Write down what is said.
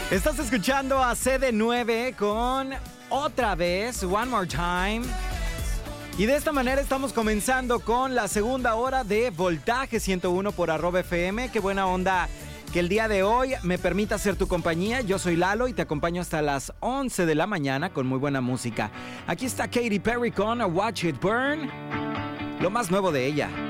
Estás escuchando a CD9 con Otra Vez, One More Time. Y de esta manera estamos comenzando con la segunda hora de Voltaje 101 por @FM. Qué buena onda que el día de hoy me permita ser tu compañía. Yo soy Lalo y te acompaño hasta las 11 de la mañana con muy buena música. Aquí está Katy Perry con Watch It Burn, lo más nuevo de ella.